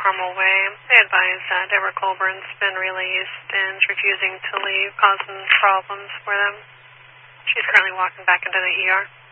Carmel Way. They advise that Deborah Colburn's been released and is refusing to leave, causing problems for them. She's currently walking back into the ER.